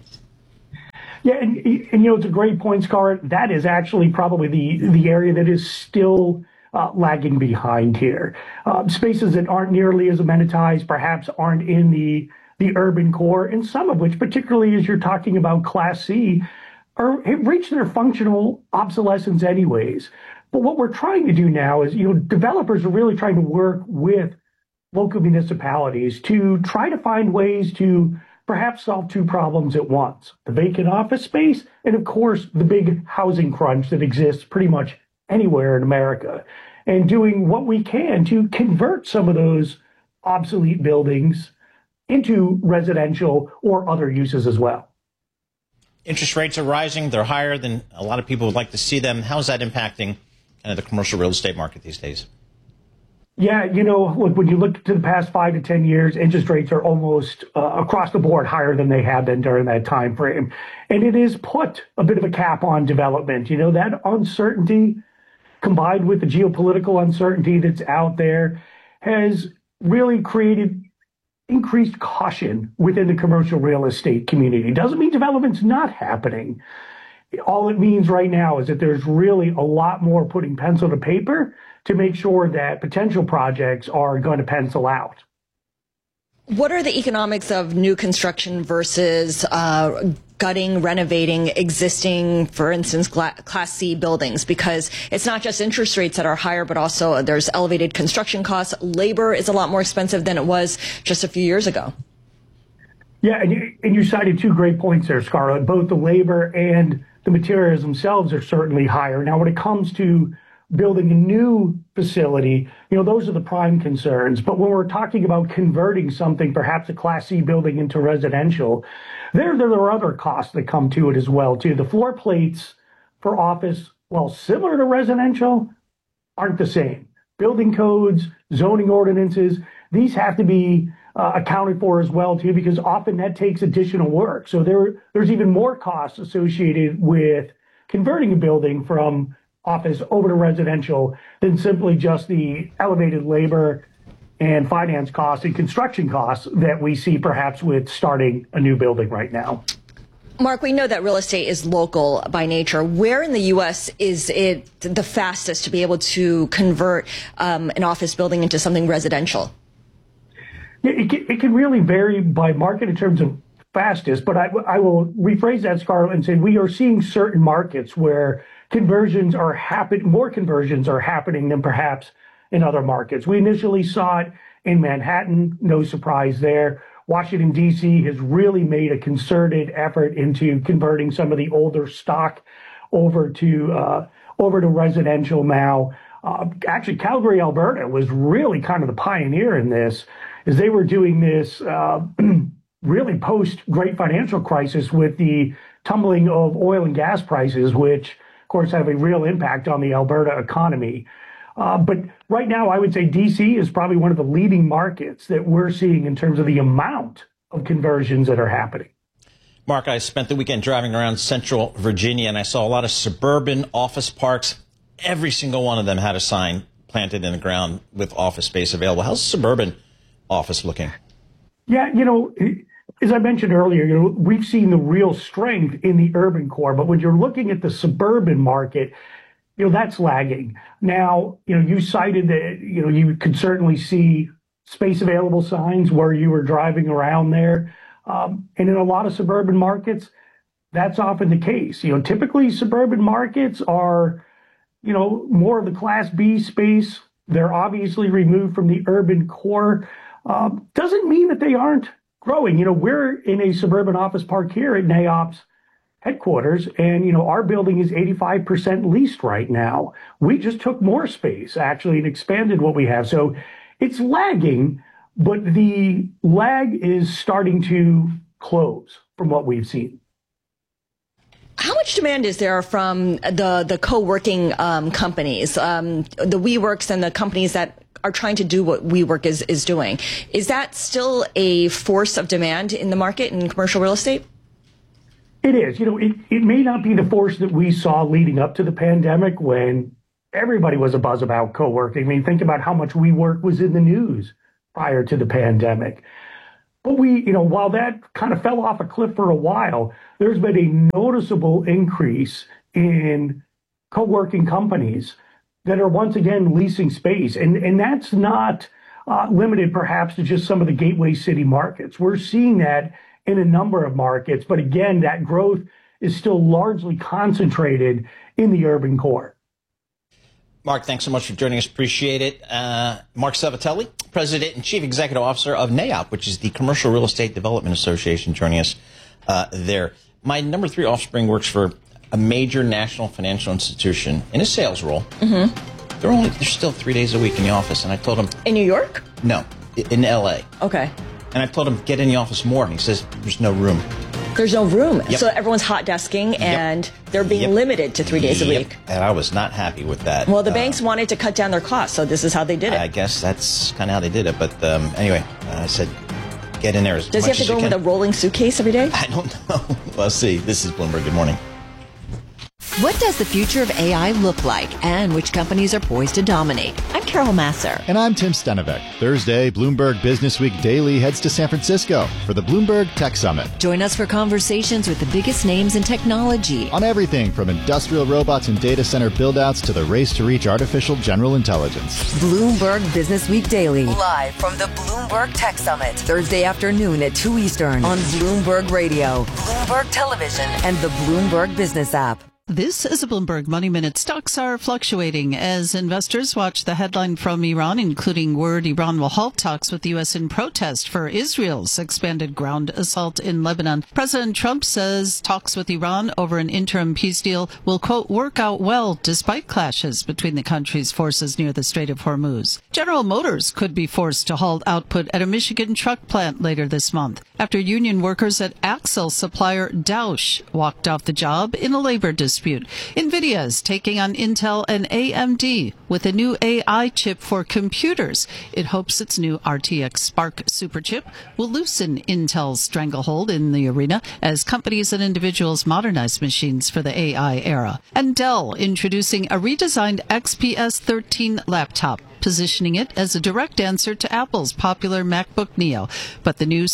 Yeah, and it's a great point, Scar. That is actually probably the area that is still lagging behind here. Spaces that aren't nearly as amenitized, perhaps aren't in the urban core, and some of which, particularly as you're talking about Class C, have reached their functional obsolescence anyways. But what we're trying to do now is, developers are really trying to work with local municipalities to try to find ways to perhaps solve 2 problems at once: the vacant office space and, of course, the big housing crunch that exists pretty much anywhere in America, and doing what we can to convert some of those obsolete buildings into residential or other uses as well. Interest rates are rising. They're higher than a lot of people would like to see them. How's that impacting the commercial real estate market these days? Yeah, look, when you look to the past 5 to 10 years, interest rates are almost across the board higher than they have been during that time frame. And it has put a bit of a cap on development. That uncertainty combined with the geopolitical uncertainty that's out there has really created increased caution within the commercial real estate community. Doesn't mean development's not happening. All it means right now is that there's really a lot more putting pencil to paper to make sure that potential projects are going to pencil out. What are the economics of new construction versus gutting, renovating existing, for instance, Class C buildings? Because it's not just interest rates that are higher, but also there's elevated construction costs. Labor is a lot more expensive than it was just a few years ago. Yeah, and you cited 2 great points there, Scarlett. Both the labor and the materials themselves are certainly higher. Now, when it comes to building a new facility, those are the prime concerns. But when we're talking about converting something, perhaps a Class C building into residential, there are other costs that come to it as well, too. The floor plates for office, while similar to residential, aren't the same. Building codes, zoning ordinances, these have to be accounted for as well, too, because often that takes additional work. So there's even more costs associated with converting a building from office over to residential than simply just the elevated labor and finance costs and construction costs that we see perhaps with starting a new building right now. Mark, we know that real estate is local by nature. Where in the U.S. is it the fastest to be able to convert an office building into something residential? It can really vary by market in terms of fastest, but I will rephrase that, Scarlett, and say we are seeing certain markets where more conversions are happening than perhaps in other markets. We initially saw it in Manhattan, no surprise there. Washington, D.C. has really made a concerted effort into converting some of the older stock over to residential now. Actually, Calgary, Alberta was really kind of the pioneer in this, as they were doing this really post-Great Financial Crisis with the tumbling of oil and gas prices, which, of course, have a real impact on the Alberta economy. But right now, I would say D.C. is probably one of the leading markets that we're seeing in terms of the amount of conversions that are happening. Mark, I spent the weekend driving around central Virginia, and I saw a lot of suburban office parks. Every single one of them had a sign planted in the ground with office space available. How's suburban office looking? Yeah, as I mentioned earlier, we've seen the real strength in the urban core, but when you're looking at the suburban market, that's lagging. Now, you cited that, you could certainly see space available signs where you were driving around there. And in a lot of suburban markets, that's often the case. Typically suburban markets are, more of the Class B space. They're obviously removed from the urban core. Doesn't mean that they aren't growing. We're in a suburban office park here at NAIOP's headquarters, and, our building is 85% leased right now. We just took more space, actually, and expanded what we have. So it's lagging, but the lag is starting to close from what we've seen. How much demand is there from the co-working companies, the WeWorks and the companies that are trying to do what WeWork is doing? Is that still a force of demand in the market in commercial real estate? It is. It may not be the force that we saw leading up to the pandemic when everybody was abuzz about co-working. I mean, think about how much WeWork was in the news prior to the pandemic. But while that kind of fell off a cliff for a while, there's been a noticeable increase in co-working companies that are once again leasing space. And that's not limited perhaps to just some of the gateway city markets. We're seeing that in a number of markets. But again, that growth is still largely concentrated in the urban core. Mark, thanks so much for joining us. Appreciate it. Mark Savatelli, President and Chief Executive Officer of NAIOP, which is the Commercial Real Estate Development Association, joining us there. My number 3 offspring works for a major national financial institution in a sales role. Mm-hmm. They're still 3 days a week in the office, and I told him... In New York? No, in L.A. Okay. And I told him, get in the office more, and he says, there's no room. There's no room. Yep. So everyone's hot desking, and they're being limited to 3 days a week. And I was not happy with that. Well, the banks wanted to cut down their costs, so this is how they did it. I guess that's kind of how they did it. But anyway, I said, get in there as much as you can. Does he have to go with a rolling suitcase every day? I don't know. Let's see. This is Bloomberg. Good morning. What does the future of AI look like, and which companies are poised to dominate? I'm Carol Masser. And I'm Tim Stenevec. Thursday, Bloomberg Business Week Daily heads to San Francisco for the Bloomberg Tech Summit. Join us for conversations with the biggest names in technology. On everything from industrial robots and data center buildouts to the race to reach artificial general intelligence. Bloomberg Business Week Daily. Live from the Bloomberg Tech Summit. Thursday afternoon at 2 Eastern on Bloomberg Radio, Bloomberg Television, and the Bloomberg Business app. This is a Bloomberg Money Minute. Stocks are fluctuating as investors watch the headline from Iran, including word Iran will halt talks with the U.S. in protest for Israel's expanded ground assault in Lebanon. President Trump says talks with Iran over an interim peace deal will, quote, work out well despite clashes between the country's forces near the Strait of Hormuz. General Motors could be forced to halt output at a Michigan truck plant later this month after union workers at axle supplier Dausch walked off the job in a labor dispute. NVIDIA is taking on Intel and AMD with a new AI chip for computers. It hopes its new RTX Spark superchip will loosen Intel's stranglehold in the arena as companies and individuals modernize machines for the AI era. And Dell introducing a redesigned XPS 13 laptop, positioning it as a direct answer to Apple's popular MacBook Neo. But the new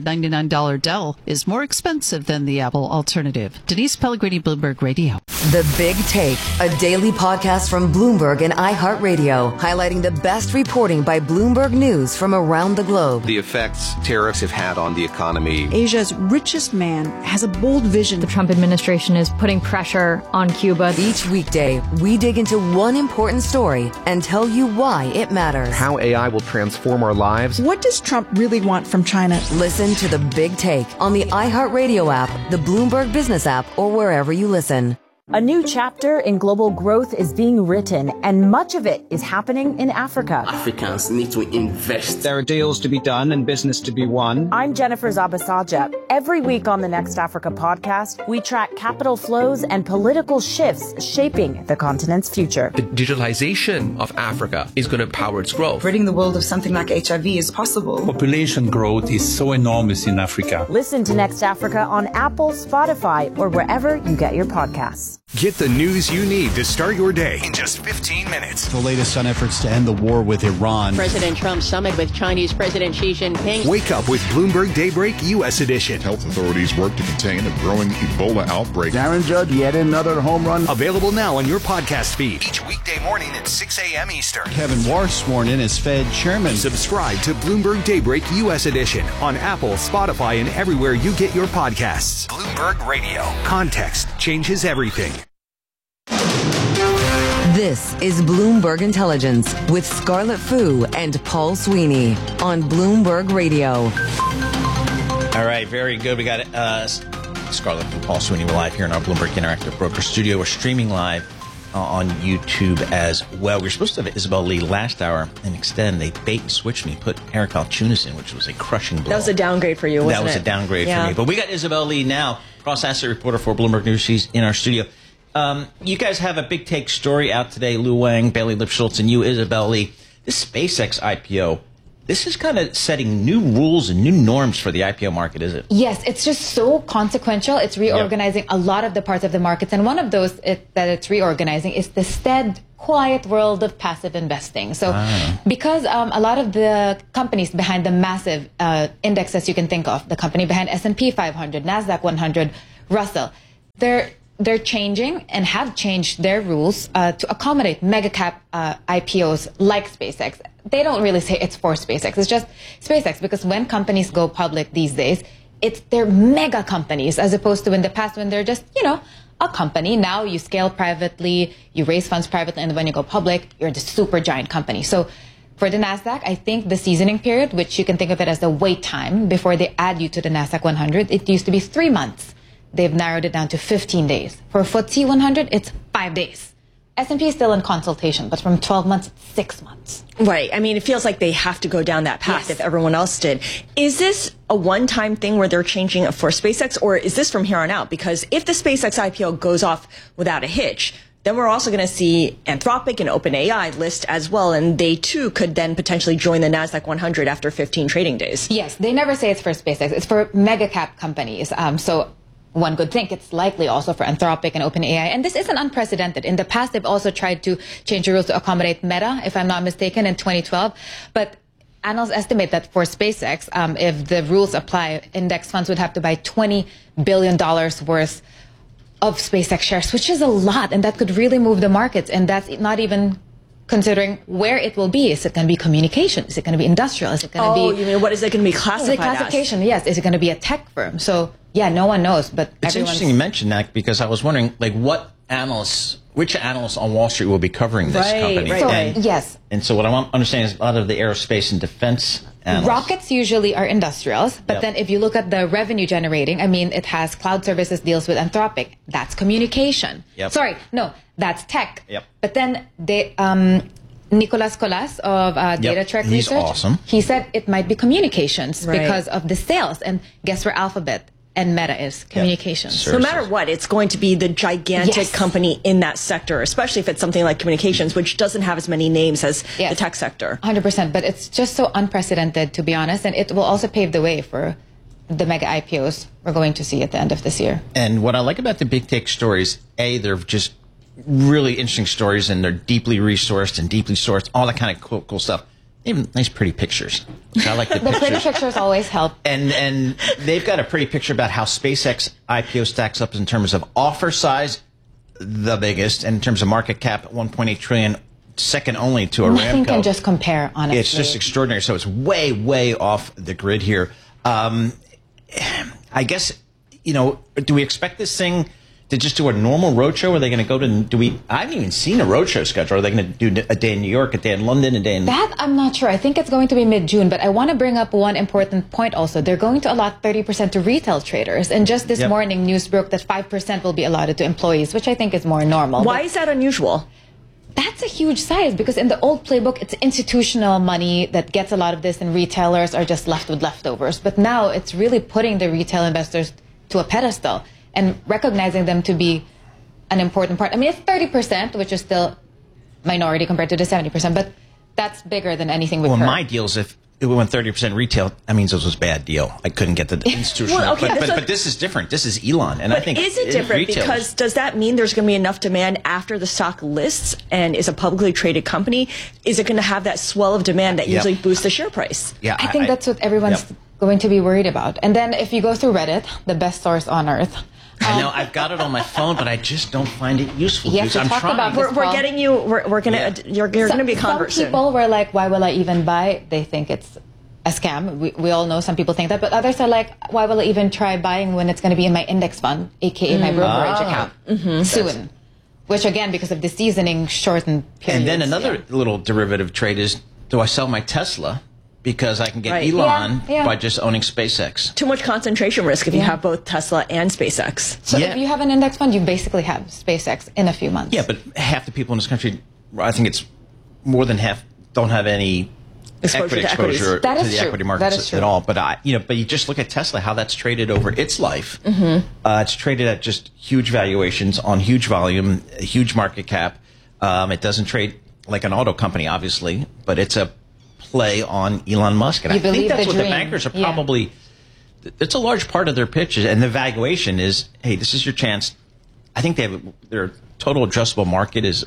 $699 Dell is more expensive than the Apple alternative. Denise Pellegrini, Bloomberg Radio. The Big Take, a daily podcast from Bloomberg and iHeartRadio, highlighting the best reporting by Bloomberg News from around the globe. The effects tariffs have had on the economy. Asia's richest man has a bold vision. The Trump administration is putting pressure on Cuba. Each weekday, we dig into one important story and tell you why it matters. How AI will transform our lives. What does Trump really want from China? Listen to The Big Take on the iHeartRadio app, the Bloomberg Business app, or wherever you listen. A new chapter in global growth is being written, and much of it is happening in Africa. Africans need to invest. There are deals to be done and business to be won. I'm Jennifer Zabasaja. Every week on the Next Africa podcast, we track capital flows and political shifts shaping the continent's future. The digitalization of Africa is going to power its growth. Ridding the world of something like HIV is possible. Population growth is so enormous in Africa. Listen to Next Africa on Apple, Spotify, or wherever you get your podcasts. Get the news you need to start your day in just 15 minutes. The latest on efforts to end the war with Iran. President Trump's summit with Chinese President Xi Jinping. Wake up with Bloomberg Daybreak U.S. edition. Health authorities work to contain a growing Ebola outbreak. Darren Judge, yet another home run. Available now on your podcast feed. Each weekday morning at 6 a.m. Eastern. Kevin Warr sworn in as Fed chairman. Subscribe to Bloomberg Daybreak U.S. edition on Apple, Spotify, and everywhere you get your podcasts. Bloomberg Radio. Context changes everything. This is Bloomberg Intelligence with Scarlett Fu and Paul Sweeney on Bloomberg Radio. All right, very good. We got Scarlett and Paul Sweeney. We're live here in our Bloomberg Interactive Broker Studio. We're streaming live on YouTube as well. We were supposed to have Isabel Lee last hour and extend. They bait and switched me, put Eric Alchunas in, which was a crushing blow. That was a downgrade for you, wasn't it? That was a downgrade for me. But we got Isabel Lee now, cross-asset reporter for Bloomberg News. She's in our studio. You guys have a big take story out today. Lou Wang, Bailey Lipschultz, and you, Isabel Lee. This SpaceX IPO, this is kind of setting new rules and new norms for the IPO market, is it? Yes, it's just so consequential. It's reorganizing a lot of the parts of the markets. And one of those that it's reorganizing is the stead, quiet world of passive investing. So because a lot of the companies behind the massive indexes you can think of, the company behind S&P 500, NASDAQ 100, Russell, they're changing and have changed their rules to accommodate mega cap IPOs like SpaceX. They don't really say it's for SpaceX. It's just SpaceX, because when companies go public these days, they're mega companies as opposed to in the past when they're just, a company. Now you scale privately, you raise funds privately, and when you go public, you're the super giant company. So for the NASDAQ, I think the seasoning period, which you can think of it as the wait time before they add you to the NASDAQ 100, it used to be 3 months. They've narrowed it down to 15 days. For FTSE 100, it's 5 days. S&P is still in consultation, but from 12 months, it's 6 months. Right. I mean, it feels like they have to go down that path if everyone else did. Is this a one-time thing where they're changing it for SpaceX, or is this from here on out? Because if the SpaceX IPO goes off without a hitch, then we're also going to see Anthropic and OpenAI list as well, and they too could then potentially join the NASDAQ 100 after 15 trading days. Yes, they never say it's for SpaceX. It's for mega cap companies. So one could think it's likely also for Anthropic and OpenAI. And this isn't unprecedented. In the past, they've also tried to change the rules to accommodate Meta, if I'm not mistaken, in 2012. But analysts estimate that for SpaceX, if the rules apply, index funds would have to buy $20 billion worth of SpaceX shares, which is a lot. And that could really move the markets. And that's not even considering where it will be. Is it going to be communication? Is it going to be industrial? Is it going to be... you mean, what is it going to be classified as? Classification, yes. Is it going to be a tech firm? So, yeah, no one knows, but it's interesting you mentioned that, because I was wondering, which analysts on Wall Street will be covering this company? Right. Yes. And so what I want to understand is a lot of the aerospace and defense analysts. Rockets usually are industrials, but then if you look at the revenue generating, it has cloud services deals with Anthropic. That's communication. Sorry, no, that's tech. But then they... Nicolas Colas of DataTrek Research. He's awesome. He said it might be communications because of the sales. And guess where Alphabet and Meta is? Communications. No matter what, it's going to be the gigantic company in that sector, especially if it's something like communications, which doesn't have as many names as the tech sector. 100%. But it's just so unprecedented, to be honest. And it will also pave the way for the mega IPOs we're going to see at the end of this year. And what I like about the big tech stories, they're just really interesting stories, and they're deeply resourced and deeply sourced, all that kind of cool stuff. Even nice, pretty pictures. I like the pictures. The pretty pictures always help. And they've got a pretty picture about how SpaceX IPO stacks up in terms of offer size, the biggest, and in terms of market cap, $1.8 trillion, second only to Aramco. Nothing can just compare, honestly. It's just extraordinary. So it's way, way off the grid here. I guess, do we expect this thing to just do a normal roadshow? Are they going to go to, I haven't even seen a roadshow schedule. Are they going to do a day in New York, a day in London, a day in... That I'm not sure. I think it's going to be mid-June, but I want to bring up one important point also. They're going to allot 30% to retail traders. And just this morning, news broke that 5% will be allotted to employees, which I think is more normal. Why is that unusual? That's a huge size, because in the old playbook, it's institutional money that gets a lot of this, and retailers are just left with leftovers. But now it's really putting the retail investors to a pedestal and recognizing them to be an important part. It's 30%, which is still minority compared to the 70%, but that's bigger than anything we've heard. My deal is if it went 30% retail, that means it was a bad deal. I couldn't get the institutional. Well, okay, but this is different. This is Elon. And but I think is it different? Because does that mean there's going to be enough demand after the stock lists and is a publicly traded company? Is it going to have that swell of demand that usually boosts the share price? Yeah, I think that's what everyone's going to be worried about. And then if you go through Reddit, the best source on earth. I know I've got it on my phone, but I just don't find it useful. You have to talk about this, we're getting you. We're gonna. You're gonna be a convert soon. Some people were like, "Why will I even buy?" They think it's a scam. We all know some people think that, but others are like, "Why will I even try buying when it's going to be in my index fund, aka my brokerage account, soon?" Which again, because of the seasoning, shortened periods. And then another little derivative trade is: do I sell my Tesla? Because I can get Elon by just owning SpaceX. Too much concentration risk if you have both Tesla and SpaceX. So if you have an index fund, you basically have SpaceX in a few months. Yeah, but half the people in this country, I think it's more than half, don't have any equity exposure to the equity markets at all. But but you just look at Tesla, how that's traded over its life. It's traded at just huge valuations on huge volume, huge market cap. It doesn't trade like an auto company, obviously, but it's a play on Elon Musk. And I think that's what the bankers are probably, it's a large part of their pitches. And the valuation is, hey, this is your chance. I think their total addressable market is,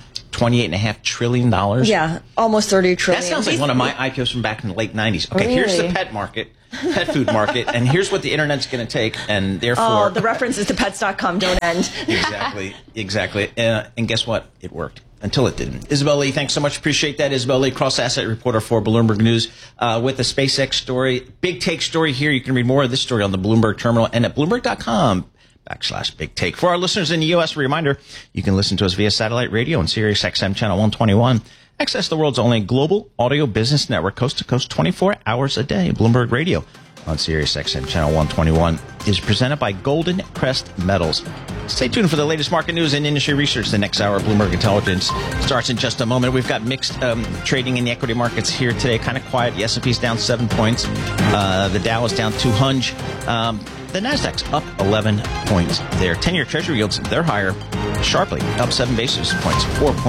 $28.5 trillion. Yeah, almost $30 trillion. That sounds like one of my IPOs from back in the late 90s. Okay, here's the pet food market, and here's what the internet's going to take, and therefore... the references to pets.com don't end. Exactly. And guess what? It worked. Until it didn't. Isabel Lee, thanks so much. Appreciate that. Isabel Lee, cross-asset reporter for Bloomberg News with the SpaceX story. Big take story here. You can read more of this story on the Bloomberg terminal and at Bloomberg.com/Big Take. For our listeners in the U.S., a reminder, you can listen to us via satellite radio on Sirius XM Channel 121. Access the world's only global audio business network, coast to coast, 24 hours a day. Bloomberg Radio on Sirius XM Channel 121 is presented by Golden Crest Metals. Stay tuned for the latest market news and industry research. The next hour of Bloomberg Intelligence starts in just a moment. We've got mixed trading in the equity markets here today. Kind of quiet. The S&P's down 7 points. The Dow is down 200. The Nasdaq's up 11 points there. 10-year Treasury yields, they're higher sharply, up 7 basis points,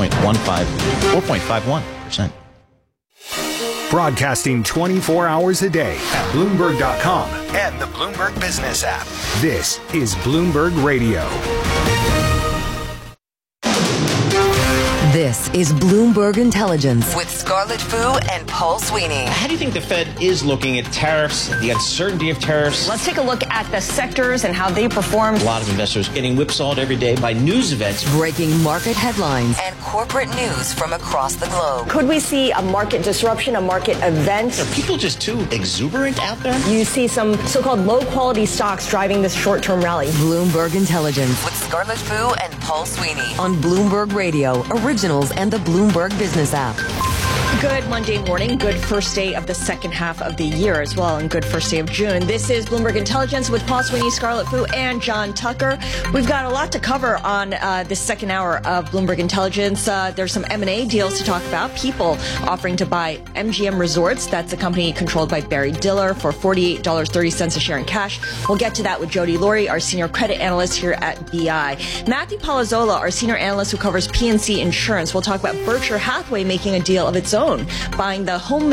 4.51%. Broadcasting 24 hours a day at Bloomberg.com and the Bloomberg Business app. This is Bloomberg Radio. This is Bloomberg Intelligence with Scarlett Fu and Paul Sweeney. How do you think the Fed is looking at tariffs, the uncertainty of tariffs? Let's take a look at the sectors and how they performed. A lot of investors getting whipsawed every day by news events. Breaking market headlines and corporate news from across the globe. Could we see a market disruption, a market event? Are people just too exuberant out there? You see some so-called low-quality stocks driving this short-term rally. Bloomberg Intelligence with Scarlett Fu and Paul Sweeney on Bloomberg Radio, Originals and the Bloomberg Business app. Good Monday morning, good first day of the second half of the year as well, and good first day of June. This is Bloomberg Intelligence with Paul Sweeney, Scarlett Fu, and John Tucker. We've got a lot to cover on this second hour of Bloomberg Intelligence. There's some M&A deals to talk about. People offering to buy MGM Resorts. That's a company controlled by Barry Diller for $48.30 a share in cash. We'll get to that with Jody Laurie, our senior credit analyst here at BI. Matthew Palazzola, our senior analyst who covers PNC Insurance. We'll talk about Berkshire Hathaway making a deal of its own, buying the home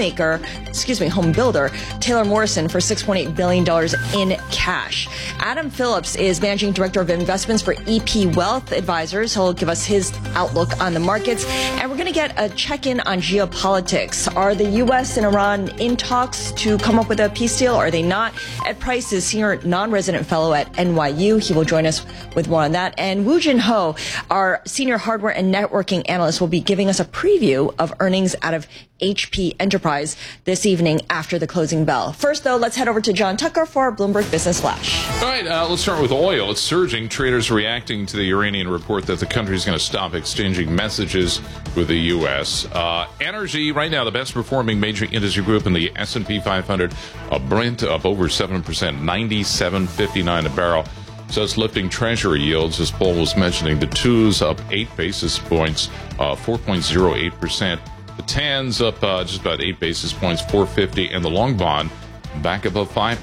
builder, Taylor Morrison, for $6.8 billion in cash. Adam Phillips is Managing Director of Investments for EP Wealth Advisors. He'll give us his outlook on the markets. And we're going to get a check-in on geopolitics. Are the U.S. and Iran in talks to come up with a peace deal, or are they not? Ed Price is Senior Non-Resident Fellow at NYU. He will join us with more on that. And Woo Jin Ho, our Senior Hardware and Networking Analyst, will be giving us a preview of earnings out of HP Enterprise this evening after the closing bell. First, though, let's head over to John Tucker for our Bloomberg Business Flash. All right, let's start with oil. It's surging. Traders reacting to the Iranian report that the country is going to stop exchanging messages with the U.S. Energy, right now, the best performing major industry group in the S&P 500. Brent up over 7%, $97.59 a barrel. So it's lifting Treasury yields, as Paul was mentioning. The twos up 8 basis points, 4.08%. The 10's up just about 8 basis points, 4.50, and the long bond back above 5%,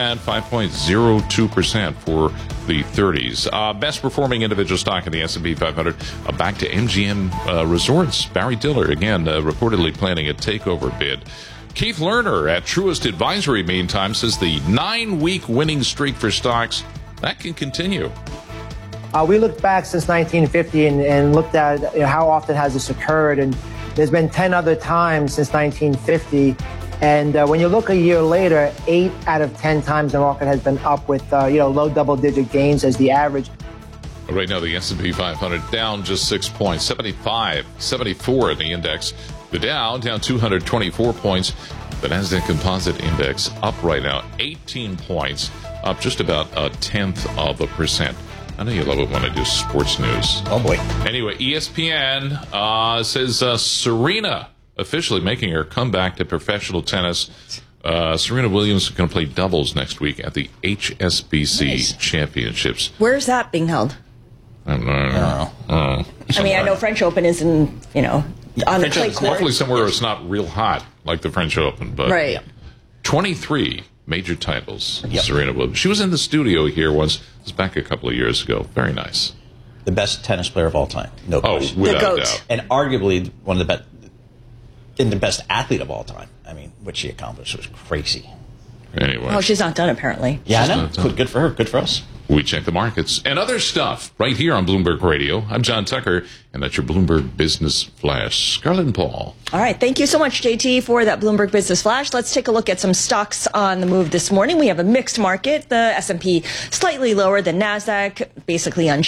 5.02% for the 30s. Best performing individual stock in the S&P 500, back to MGM Resorts. Barry Diller, again, reportedly planning a takeover bid. Keith Lerner at Truist Advisory, meantime, says the 9-week winning streak for stocks, that can continue. We looked back since 1950 and looked at how often has this occurred, and there's been 10 other times since 1950. And when you look a year later, 8 out of 10 times the market has been up with low double-digit gains as the average. Right now, the S&P 500 down just 6 points, 74 in the index. The Dow down 224 points. The Nasdaq Composite Index up right now 18 points, up just about 0.1%. I know you love it when I do sports news. Oh, boy. Anyway, ESPN says Serena officially making her comeback to professional tennis. Serena Williams is going to play doubles next week at the HSBC Championships. Where's that being held? I don't know. I mean, I know French Open is in, on the clay court. Hopefully somewhere it's not real hot like the French Open. But right. 23 major titles, Serena Williams. She was in the studio here once. It was back a couple of years ago. Very nice. The best tennis player of all time. No question. Without doubt. And arguably one of the best, and the best athlete of all time. I mean, what she accomplished was crazy. Anyway. Oh, she's not done, apparently. Yeah, I know. Good for her. Good for us. We check the markets and other stuff right here on Bloomberg Radio. I'm John Tucker, and that's your Bloomberg Business Flash. Scarlett and Paul. All right. Thank you so much, JT, for that Bloomberg Business Flash. Let's take a look at some stocks on the move this morning. We have a mixed market. The S&P slightly lower than NASDAQ, basically unchanged.